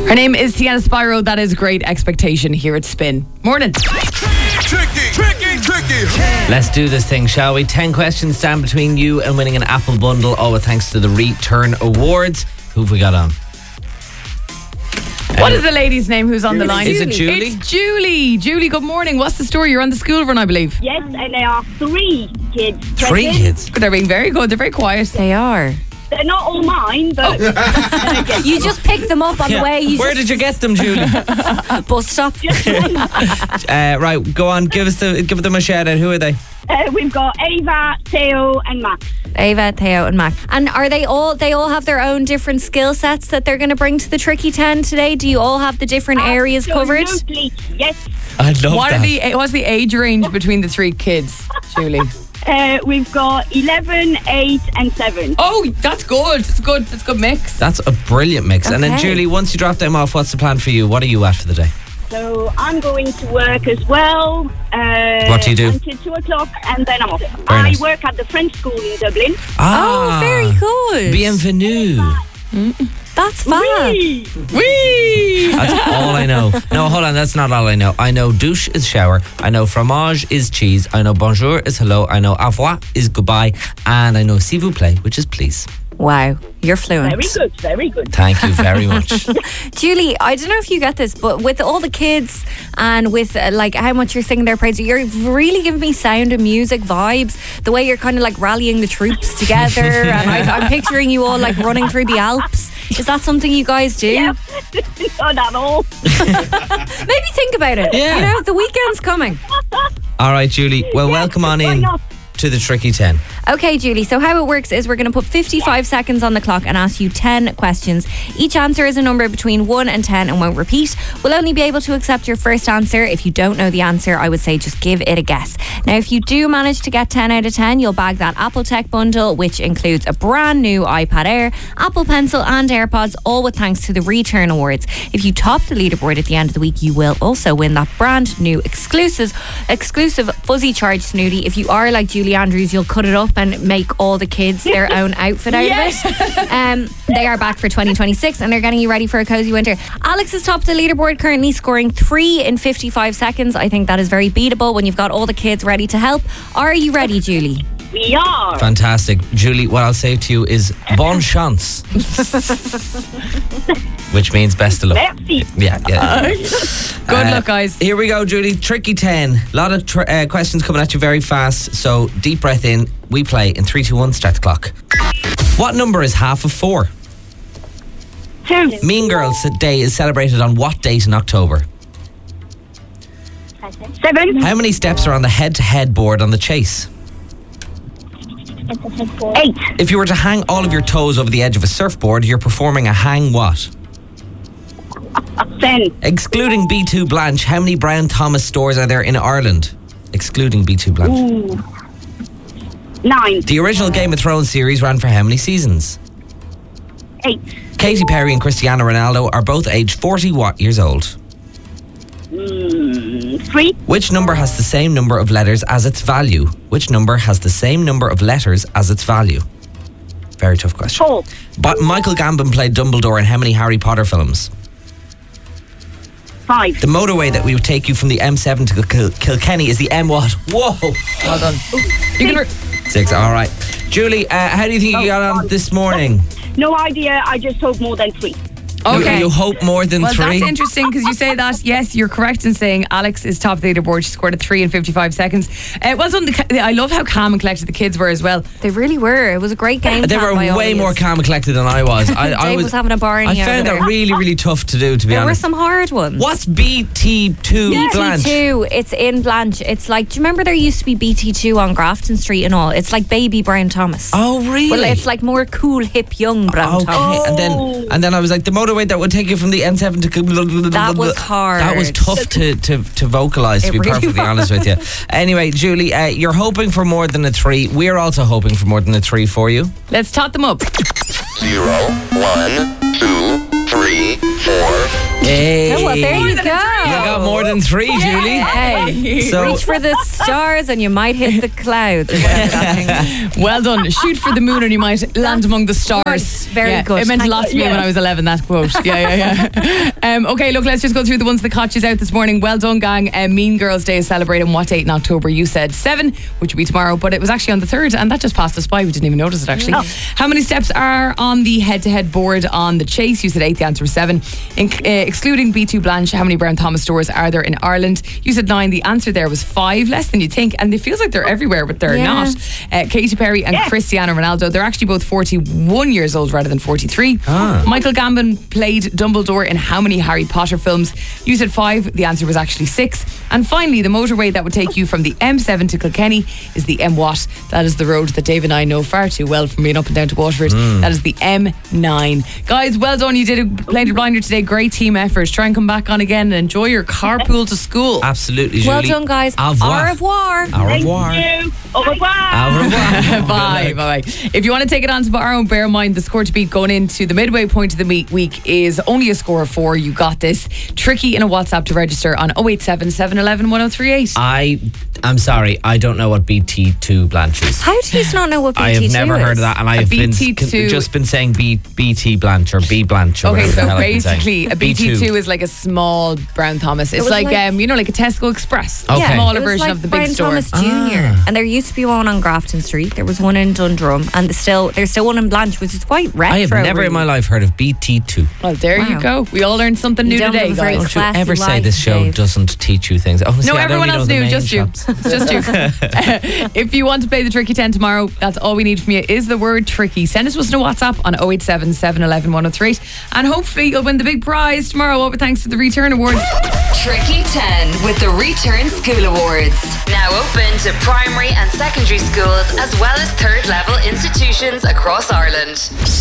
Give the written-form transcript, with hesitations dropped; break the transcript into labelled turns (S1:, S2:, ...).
S1: Her name is Sienna Spyro. That is Great Expectation here at Spin. Morning.
S2: Tricky.
S3: Let's do this thing, shall we? 10 questions stand between you and winning an Apple bundle, all with thanks to the Return Awards. Who've we got on?
S1: What is the lady's name who's on the line?
S3: Is it Julie?
S1: It's Julie. Julie, good morning. What's the story? You're on the school run, I believe.
S4: Yes, and there are 3 kids.
S3: 3
S4: present.
S3: kids?
S1: They're being very good. They're very quiet.
S5: They are.
S4: They're not all mine, but
S5: You just picked them up on the way.
S3: Where did you get them, Julie?
S5: Bus stop?
S3: Right, go on, give them a shout out. Who are they?
S4: we've got Ava, Theo, and Max.
S5: Ava, Theo, and Mac. And are they all have their own different skill sets that they're going to bring to the Tricky 10 today? Do you all have the different areas covered?
S4: Absolutely, yes.
S3: I love that.
S1: What's the age range between the 3 kids, Julie?
S4: We've got 11, 8, and 7.
S1: Oh, that's good. That's good. That's a good mix.
S3: That's a brilliant mix. And then,
S5: Okay.
S3: Julie, once you drop them off, what's the plan for you? What are you at for the day?
S4: So I'm going to work as well.
S3: What do you do?
S4: Until 2 o'clock, and then I'm off.
S3: Very nice.
S4: I work at the French school in Dublin.
S5: Oh, very good.
S3: Bienvenue.
S5: That's fab.
S1: Whee!
S3: That's all I know. No, hold on, that's not all I know. I know douche is shower. I know fromage is cheese. I know bonjour is hello. I know au revoir is goodbye. And I know s'il vous plaît, which is please.
S5: Wow, you're fluent.
S4: Very good, very good.
S3: Thank you very much.
S5: Julie, I don't know if you get this, but with all the kids and with like how much you're singing their praises, you're really giving me Sound of Music vibes. The way you're kind of like rallying the troops together, and I'm picturing you all like running through the Alps. Is that something you guys do?
S4: Yeah, not at all.
S5: Maybe think about it.
S3: Yeah.
S5: You know, the weekend's coming.
S3: All right, Julie. Well, welcome on
S4: why
S3: in
S4: not?
S3: to the Tricky 10.
S5: Okay, Julie, so how it works is we're going to put 55 seconds on the clock and ask you 10 questions. Each answer is a number between 1 and 10 and won't repeat. We'll only be able to accept your first answer. If you don't know the answer, I would say just give it a guess. Now, if you do manage to get 10 out of 10, you'll bag that Apple Tech bundle, which includes a brand new iPad Air, Apple Pencil and AirPods, all with thanks to the Return Awards. If you top the leaderboard at the end of the week, you will also win that brand new exclusive fuzzy charge snooty. If you are like Julie Andrews, you'll cut it up and make all the kids their own outfit out of it. They are back for 2026 and they're getting you ready for a cozy winter. Alex is top of the leaderboard, currently scoring 3 in 55 seconds. I think that is very beatable when you've got all the kids ready to help. Are you ready, Julie?
S4: We are.
S3: Fantastic. Julie, what I'll say to you is bon chance. Which means best of luck.
S4: Merci.
S3: Yeah.
S1: Good luck, guys.
S3: Here we go, Julie. Tricky 10. A lot of questions coming at you very fast. So deep breath in. We play in 3, 2, 1. Start the clock. What number is half of 4?
S4: 2.
S3: Mean Girls Day is celebrated on what date in October?
S4: 7.
S3: How many steps are on the head-to-head board on the chase?
S4: 8.
S3: If you were to hang all of your toes over the edge of a surfboard, you're performing a hang what?
S4: 10.
S3: Excluding B2 Blanche, how many Brown Thomas stores are there in Ireland? Excluding B2 Blanche.
S4: Ooh. 9.
S3: The original Game of Thrones series ran for how many seasons?
S4: 8.
S3: Katy Perry and Cristiano Ronaldo are both aged 40 what years old?
S4: 3.
S3: Which number has the same number of letters as its value? Which number has the same number of letters as its value? Very tough question.
S4: 4.
S3: But Michael Gambon played Dumbledore in how many Harry Potter films?
S4: 5.
S3: The motorway that we would take you from the M7 to Kilkenny is the M what? Whoa!
S1: Well done. You can
S3: 6, all right. Julie, how do you think you got on this morning?
S4: No idea. I just hope more than 3.
S1: Okay.
S3: You hope more than
S1: Well,
S3: 3?
S1: that's interesting because you say that. Yes, you're correct in saying Alex is top of the leaderboard. She scored a 3 in 55 seconds. Well done. I love how calm and collected the kids were as well.
S5: They really were. It was a great game.
S3: They were way more calm and collected than I was. I
S5: Dave was having a bar in
S3: I
S5: here
S3: found
S5: over
S3: that
S5: there.
S3: really, really tough to do, to be
S5: There were
S3: honest.
S5: some hard ones.
S3: What's BT2 Blanche?
S5: BT2, it's in Blanche. It's like, do you remember there used to be BT2 on Grafton Street and all? It's like baby Brian Thomas.
S3: Oh, really?
S5: Well, it's like more cool, hip, young Brian Thomas.
S3: Okay, and then I was like, the motorway that would take you from the M7 to
S5: That was hard.
S3: That was tough to vocalise, to
S5: It
S3: be
S5: really
S3: perfectly honest with you. Anyway, Julie, you're hoping for more than a 3. We're also hoping for more than a 3 for you.
S1: Let's tot them up.
S2: 0, 1, 2, 3, 4.
S3: Hey.
S5: well, there you go.
S3: You got more than 3, Julie.
S5: Hey,
S3: So-
S5: reach for the stars and you might hit the clouds. Or whatever that thing is.
S1: Well done. Shoot for the moon and you might land among the stars.
S5: Very good.
S1: It meant a
S5: Thank
S1: lot to me when I was 11, that quote. Yeah. Okay, look, let's just go through the ones that caught you out this morning. Well done, gang. Mean Girls Day is celebrating what date in October? You said 7, which will be tomorrow, but it was actually on the 3rd, and that just passed us by. We didn't even notice it, actually. How many steps are on the head-to-head board on the Chase? You said 8, the answer was 7. Excluding B2 Blanche, how many Brown Thomas stores are there in Ireland? You said 9, the answer there was 5, less than you'd think, and it feels like they're everywhere, but they're not. Katy Perry and Cristiano Ronaldo, they're actually both 41 years old rather than 43. Michael Gambon played Dumbledore in how many Harry Potter films? You said 5, the answer was actually 6. And finally, the motorway that would take you from the M7 to Kilkenny is the M-What. That is the road that Dave and I know far too well from being up and down to Waterford. That is the M9. Guys, well done. You did a Blinded Blinder today. Great team effort. Try and come back on again and enjoy your carpool to school.
S3: Absolutely, Julie.
S5: Well done, guys.
S3: Au revoir.
S5: Au revoir.
S3: Au revoir.
S4: Thank you. Au revoir.
S3: Au revoir.
S1: Bye. If you want to take it on tomorrow, bear in mind the score to beat going into the midway point of the week is only a score of 4. You got this. Tricky in a WhatsApp to register on 087 711 1038.
S3: I'm sorry, I don't know what BT2 Blanche is.
S5: How do you not know what BT2
S3: I have never heard of that, and I have
S1: BT2
S3: just been saying BT Blanche or B Blanche. Or
S1: Okay,
S3: whatever the
S1: so
S3: hell I've been saying.
S1: basically a BT2 is like a small Brown Thomas. It's
S5: was
S1: like,
S5: like-
S1: like a Tesco Express.
S3: Okay.
S1: A smaller
S5: it was
S1: version
S5: like
S1: of the
S5: Brian
S1: big store.
S5: Thomas Jr. And there used to be one on Grafton Street. There was one in Dundrum, and there's still one in Blanche, which is quite retro.
S3: I have never in my life heard of BT2.
S1: Well, there you
S5: Wow.
S1: go. We all learned something
S5: You
S1: new
S5: don't
S1: today,
S5: have a very
S1: guys.
S3: Don't you
S5: classy
S3: ever say
S5: life,
S3: this show
S5: Dave.
S3: doesn't teach you things. Oh, see,
S1: No,
S3: I
S1: everyone
S3: only
S1: else
S3: know the
S1: knew,
S3: main
S1: just you.
S3: shops.
S1: It's just you. If you want to play the Tricky 10 tomorrow, that's all we need from you is the word tricky. Send us a WhatsApp on 087 711 1038, and hopefully you'll win the big prize tomorrow, all thanks to the Return Awards.
S2: Tricky 10 with the Return School Awards. Now open to primary and secondary schools as well as third level institutions across Ireland.